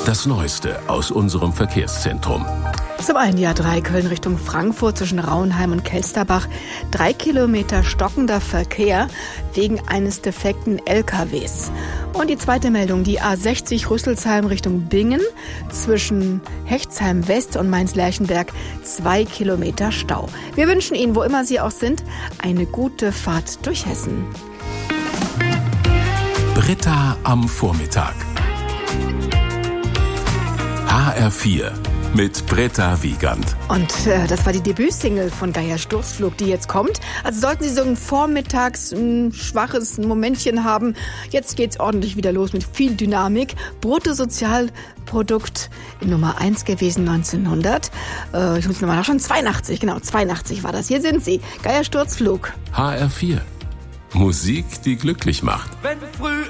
Das Neueste aus unserem Verkehrszentrum. Zum einen die A3 Köln Richtung Frankfurt zwischen Rauenheim und Kelsterbach. 3 Kilometer stockender Verkehr wegen eines defekten LKWs. Und die zweite Meldung, die A60 Rüsselsheim Richtung Bingen zwischen Hechtsheim West und Mainz-Lerchenberg. 2 Kilometer Stau. Wir wünschen Ihnen, wo immer Sie auch sind, eine gute Fahrt durch Hessen. Britta am Vormittag. HR4 mit Britta Wiegand. Und das war die Debütsingle von Geier Sturzflug, die jetzt kommt. Also sollten Sie so ein vormittags schwaches Momentchen haben, jetzt geht's ordentlich wieder los mit viel Dynamik. Bruttosozialprodukt Nummer 1 gewesen 1900. Ich muss nochmal nachschauen, 82, genau, 82 war das. Hier sind sie, Geier Sturzflug. HR4. Musik, die glücklich macht. Wenn früh